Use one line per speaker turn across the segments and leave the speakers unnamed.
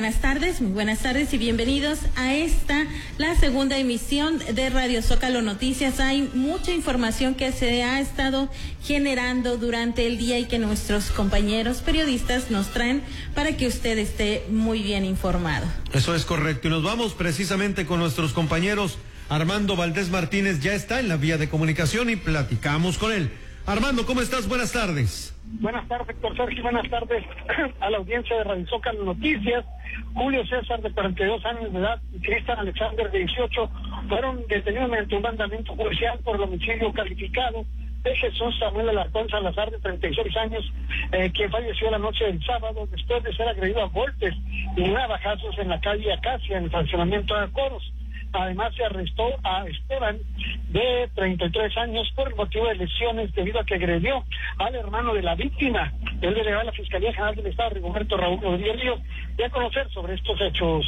muy buenas tardes y bienvenidos a la segunda emisión de Radio Zócalo Noticias. Hay mucha información que se ha estado generando durante el día y que nuestros compañeros periodistas nos traen para que usted esté muy bien informado.
Eso es correcto y nos vamos precisamente con nuestros compañeros. Armando Valdés Martínez ya está en la vía de comunicación y platicamos con él. Armando, ¿cómo estás? Buenas tardes.
Buenas tardes, doctor Sergio. Buenas tardes a la audiencia de Radio Zócalo Noticias. Julio César, de 42 años de edad, y Cristian Alexander, de 18, fueron detenidos mediante un mandamiento judicial por el homicidio calificado de Jesús Samuel Alarcón Salazar, de 36 años, quien falleció la noche del sábado después de ser agredido a golpes y navajazos en la calle Acacia, en el fraccionamiento de Coros. Además, se arrestó a Esteban, de 33 años, por el motivo de lesiones debido a que agredió al hermano de la víctima. El delegado de la Fiscalía General del Estado, Rigoberto Raúl Rodríguez Río, dio a conocer sobre estos hechos.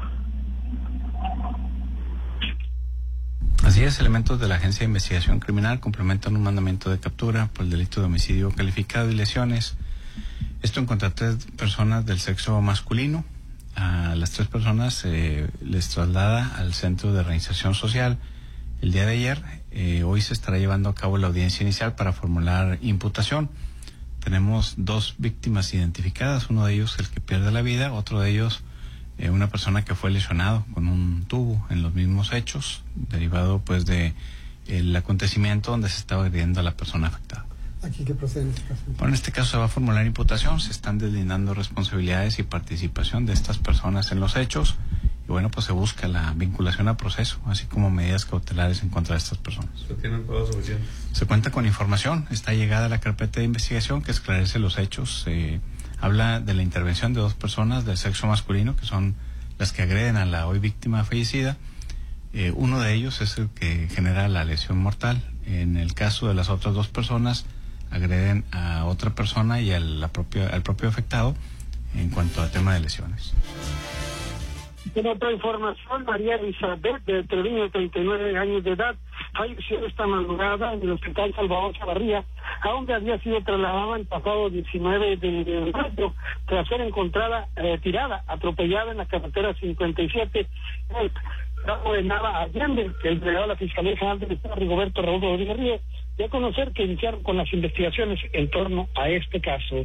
Así es, elementos de la Agencia de Investigación Criminal complementan un mandamiento de captura por el delito de homicidio calificado y lesiones. Esto en contra de 3 personas del sexo masculino. A las 3 personas les traslada al Centro de Reinserción Social el día de ayer. Hoy se estará llevando a cabo la audiencia inicial para formular imputación. Tenemos 2 víctimas identificadas, uno de ellos el que pierde la vida, otro de ellos una persona que fue lesionado con un tubo en los mismos hechos, derivado pues de el acontecimiento donde se estaba agrediendo a la persona afectada.
¿Aquí qué procede en este caso?
Bueno, en este caso se va a formular imputación, se están deslindando responsabilidades y participación de estas personas en los hechos, y bueno, pues se busca la vinculación a proceso, así como medidas cautelares en contra de estas personas.
¿Se tiene pruebas suficientes?
Se cuenta con información, está llegada a la carpeta de investigación que esclarece los hechos. Habla de la intervención de 2 personas del sexo masculino, que son las que agreden a la hoy víctima fallecida. Uno de ellos es el que genera la lesión mortal. En el caso de las otras 2 personas, agreden a otra persona y al propio afectado en cuanto a tema de lesiones.
En otra información, María Elizabeth, de Treviño, de 39 años de edad, falleció esta madrugada en el Hospital Salvador Chavarría, a donde había sido trasladada el pasado 19 de mayo, tras ser encontrada tirada, atropellada en la carretera 57, en el tramo de Nava Allende. El delegado de la Fiscalía General del Estado, Rigoberto Raúl Rodríguez Río, dio a conocer que iniciaron con las investigaciones en torno a este caso.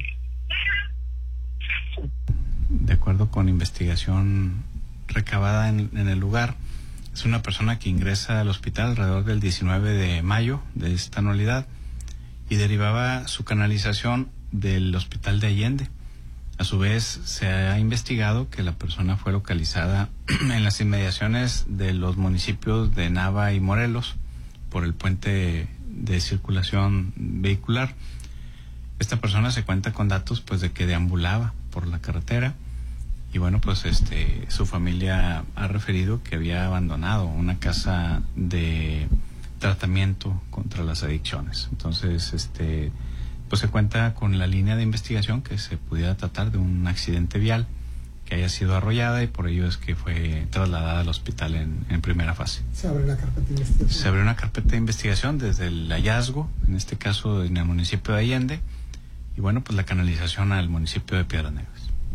De acuerdo con investigación recabada en el lugar, es una persona que ingresa al hospital alrededor del 19 de mayo de esta anualidad y derivaba su canalización del hospital de Allende. A su vez, se ha investigado que la persona fue localizada en las inmediaciones de los municipios de Nava y Morelos por el puente de circulación vehicular. Esta persona se cuenta con datos pues de que deambulaba por la carretera y bueno, pues su familia ha referido que había abandonado una casa de tratamiento contra las adicciones. Entonces, pues se cuenta con la línea de investigación que se pudiera tratar de un accidente vial que haya sido arrollada y por ello es que fue trasladada al hospital en primera fase.
¿Se abre una carpeta de investigación?
Se abrió una carpeta de investigación desde el hallazgo, en este caso en el municipio de Allende, y bueno, pues la canalización al municipio de Piedras Negras.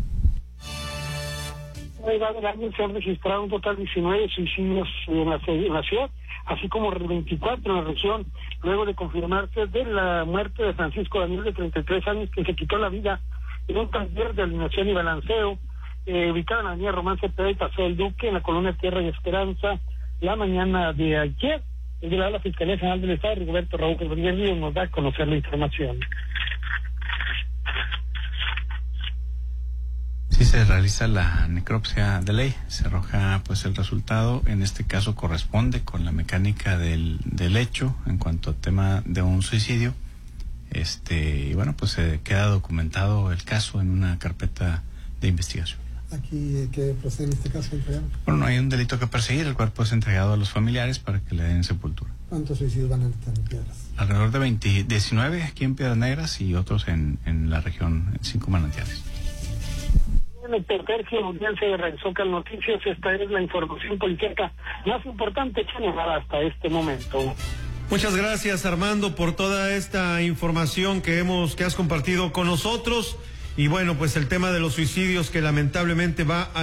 Del año se han registrado un total de 19 suicidios en la ciudad, así como 24 en la región, luego de confirmarse de la muerte de Francisco Daniel, de 33 años, que se quitó la vida en un taller de alineación y balanceo, ubicado en la avenida Román Cepeda y Paseo del Duque, en la colonia Tierra y Esperanza, la mañana de ayer. El delegado de la Fiscalía General del Estado, Rigoberto Raúl Rodríguez Río, nos da a conocer la información.
Sí, se realiza la necropsia de ley, se arroja pues el resultado, en este caso corresponde con la mecánica del hecho en cuanto al tema de un suicidio, y bueno, pues se queda documentado el caso en una carpeta de investigación.
¿Aquí qué procede en este caso?
Bueno, no hay un delito que perseguir, el cuerpo es entregado a los familiares para que le den sepultura.
¿Cuántos suicidios van a estar en Piedras?
Alrededor de 19 aquí en Piedras Negras y otros en la región, en 5 manantiales.
En el tercio audiencia de Radio Zócalo Noticias, esta es la información policíaca más importante generada hasta este momento.
Muchas gracias, Armando, por toda esta información que has compartido con nosotros. Y bueno, pues el tema de los suicidios que lamentablemente va a